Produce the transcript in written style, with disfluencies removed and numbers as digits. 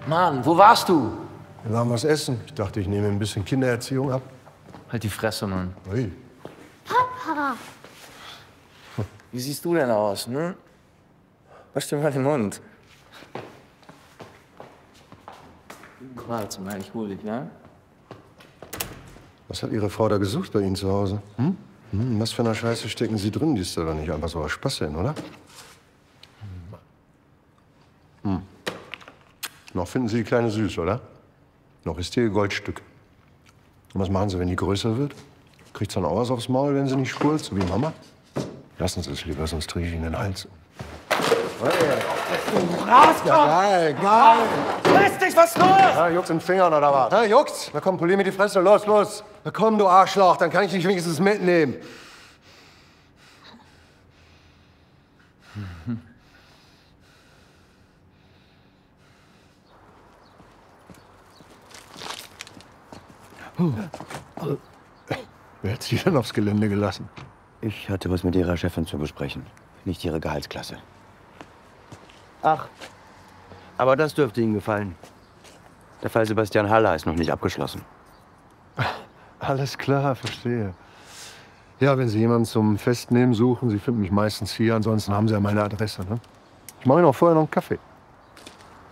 Mann, wo warst du? Wir waren was essen. Ich dachte, ich nehme ein bisschen Kindererziehung ab. Halt die Fresse, Mann. Ui. Papa! Wie siehst du denn aus, ne? Wasch dir mal den Mund. Warte mal, ich hol dich, ja? Was hat Ihre Frau da gesucht bei Ihnen zu Hause? Hm? Was für eine Scheiße stecken Sie drin? Die ist doch nicht einfach so aus Spaß hin, oder? Noch finden Sie die Kleine süß, oder? Noch ist ihr Goldstück. Und was machen Sie, wenn die größer wird? Kriegt sie dann auch was aufs Maul, wenn sie nicht spult, so wie Mama? Lassen Sie es lieber, sonst drehe ich Ihnen den Hals. Du Rasker! Geil, geil! Lass dich, was los? Ja, juckt's in den Fingern oder was? Ja, juckt's? Na komm, polier mir die Fresse. Los, los. Na komm, du Arschloch, dann kann ich dich wenigstens mitnehmen. Wer hat Sie denn aufs Gelände gelassen? Ich hatte was mit Ihrer Chefin zu besprechen, nicht Ihre Gehaltsklasse. Ach, aber das dürfte Ihnen gefallen. Der Fall Sebastian Haller ist noch nicht abgeschlossen. Alles klar, verstehe. Ja, wenn Sie jemanden zum Festnehmen suchen, Sie finden mich meistens hier. Ansonsten haben Sie ja meine Adresse, ne? Ich mache Ihnen auch vorher noch einen Kaffee.